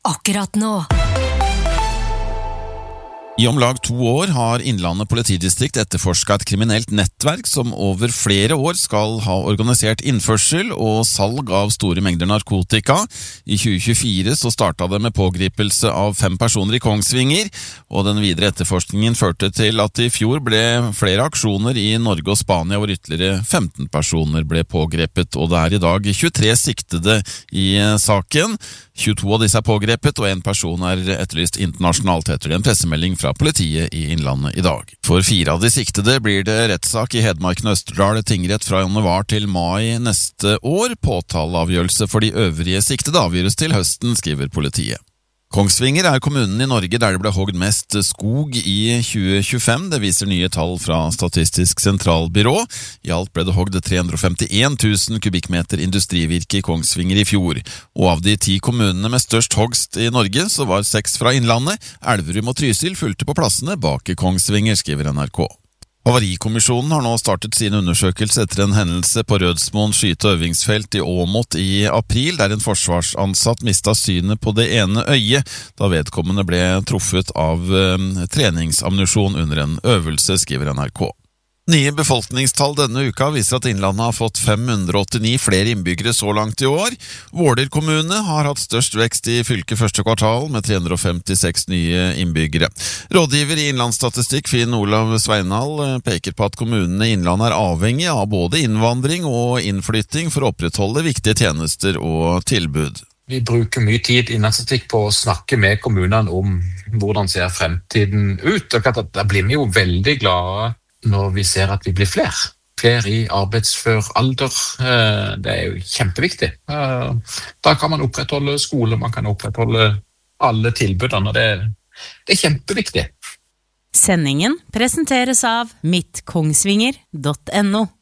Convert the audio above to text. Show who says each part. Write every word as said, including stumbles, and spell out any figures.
Speaker 1: akkurat nå.
Speaker 2: I om lag to år har Innlandet politidistrikt etterforsket et kriminelt nettverk som over flere år skal ha organisert innførsel og salg av store mengder narkotika. I tjue tjuefire så startet det med pågripelse av fem personer i Kongsvinger, og den videre etterforskningen førte til at det i fjor ble flere aksjoner i Norge og Spania hvor ytterligere femten personer ble pågrepet, og det er i dag tjuetre siktede i saken. tjueto av disse er pågrepet, og en person er etterlyst internasjonalt, etter en pressemelding fra politiet i Innlandet i dag. For fire av de siktede blir det rettssak i Hedmarken og Østerdal tingrett fra januar til mai neste år. Påtaleavgjørelse for de øvrige siktede avgjøres til høsten, skriver politiet. Kongsvinger er kommunen i Norge der det ble hogd mest skog i tjue tjuefem, det viser nye tall fra Statistisk sentralbyrå. I alt ble det hogd tre hundre og femtien tusen kubikkmeter industrivirke i Kongsvinger i fjor, og av de ti kommunene med størst hogst i Norge så var seks fra Innlandet. Elverum og Trysil fulgte på plassene bak Kongsvinger, skriver N R K. Havarikommisjonen har nå startet sin undersøkelse etter en hendelse på Rødsmoen skyte- og øvingsfelt i Åmot i april, der en forsvarsansatt mistet synet på det ene øyet, da vedkommende ble truffet av eh, treningsammunisjon under en øvelse, skriver N R K. Nye befolkningstall denne uka viser at Innlandet har fått fem hundre og åttini flere innbyggere så langt i år. Våler kommune har hatt størst vekst i fylket første kvartal med tre hundre og femtiseks nye innbyggere. Rådgiver i Innlandsstatistikk Finn Olav Sveinal peker på at kommunene i Innlandet er avhengig av både innvandring og innflytting for å opprettholde viktige tjenester og tilbud.
Speaker 3: Vi bruker mye tid i Innlandsstatistikk på å snakke med kommunene om hvordan ser fremtiden ut, og da blir vi jo veldig glade når vi ser at vi blir flere. Flere i arbeidsfør alder, det er jo kjempeviktig. Da kan man opprettholde skole, man kan opprettholde alle tilbudene, og det, det er kjempeviktig.
Speaker 1: Sendingen presenteres av mitt kongsvinger punktum no.